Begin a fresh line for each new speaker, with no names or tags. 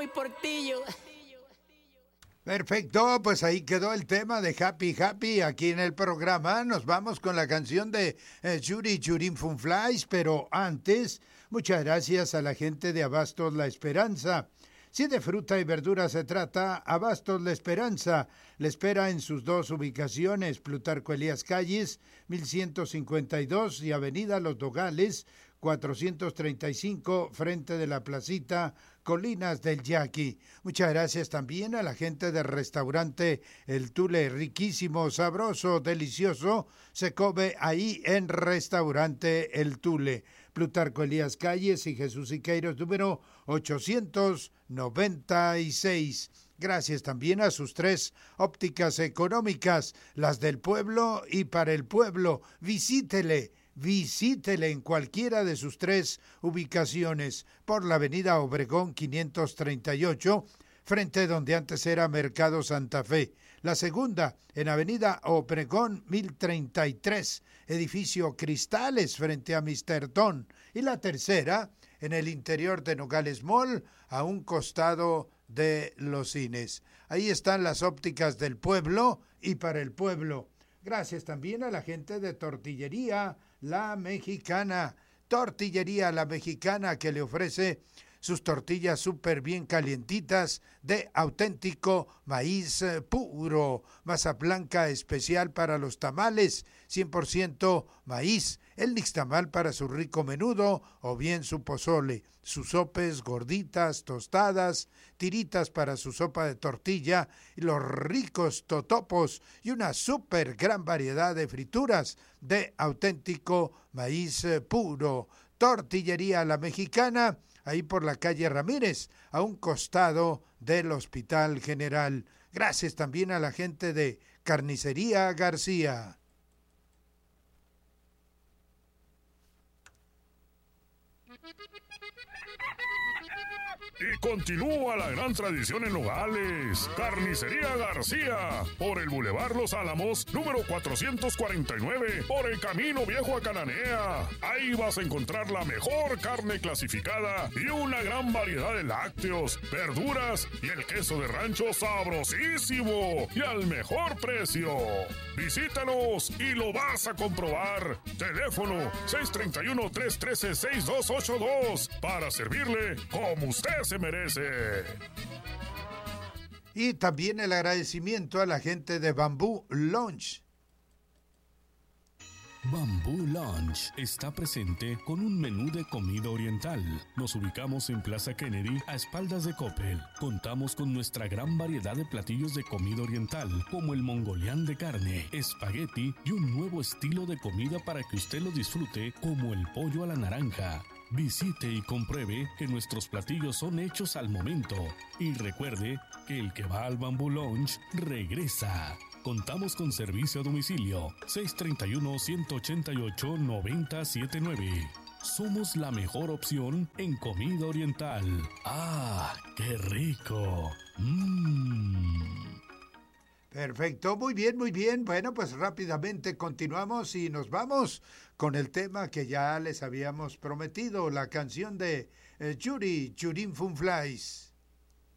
y Portillo.
Perfecto, pues ahí quedó el tema de Happy Happy aquí en el programa. Nos vamos con la canción de Yuri Yurin Funflies, pero antes, muchas gracias a la gente de Abastos La Esperanza. Si de fruta y verdura se trata, Abastos La Esperanza le espera en sus dos ubicaciones, Plutarco Elías Calles, 1152 y Avenida Los Dogales, 435, frente de la placita Colinas del Yaqui. Muchas gracias también a la gente del restaurante El Tule, riquísimo, sabroso, delicioso, se come ahí en restaurante El Tule. Plutarco Elías Calles y Jesús Siqueiros, número 896. Gracias también a sus tres ópticas económicas, las del pueblo y para el pueblo. Visítele en cualquiera de sus tres ubicaciones, por la avenida Obregón 538, frente donde antes era Mercado Santa Fe. La segunda, en avenida Obregón 1033, edificio Cristales, frente a Mr. Don. Y la tercera, en el interior de Nogales Mall, a un costado de los cines. Ahí están las ópticas del pueblo y para el pueblo. Gracias también a la gente de Tortillería La Mexicana. Tortillería La Mexicana, que le ofrece sus tortillas súper bien calientitas de auténtico maíz puro. Masa blanca especial para los tamales, 100% maíz. El nixtamal para su rico menudo o bien su pozole. Sus sopes, gorditas, tostadas, tiritas para su sopa de tortilla y los ricos totopos y una súper gran variedad de frituras de auténtico maíz puro. Tortillería La Mexicana, ahí por la calle Ramírez, a un costado del Hospital General. Gracias también a la gente de Carnicería García.
Y continúa la gran tradición en Nogales. Carnicería García, por el Boulevard Los Álamos, número 449, por el Camino Viejo a Cananea. Ahí vas a encontrar la mejor carne clasificada y una gran variedad de lácteos, verduras y el queso de rancho sabrosísimo y al mejor precio. Visítanos y lo vas a comprobar. Teléfono 631-313-6282 para servirle como usted se merece.
Y también el agradecimiento a la gente de Bamboo Lounge.
Bamboo Lounge está presente con un menú de comida oriental. Nos ubicamos en Plaza Kennedy, a espaldas de Coppel. Contamos con nuestra gran variedad de platillos de comida oriental, como el mongolián de carne, espagueti y un nuevo estilo de comida para que usted lo disfrute, como el pollo a la naranja. Visite y compruebe que nuestros platillos son hechos al momento. Y recuerde que el que va al Bamboo Lounge regresa. Contamos con servicio a domicilio 631-188-9079. Somos la mejor opción en comida oriental. ¡Ah, qué rico!
Perfecto, muy bien, muy bien. Bueno, pues rápidamente continuamos y nos vamos con el tema que ya les habíamos prometido, la canción de Yuri Yurin Funflies.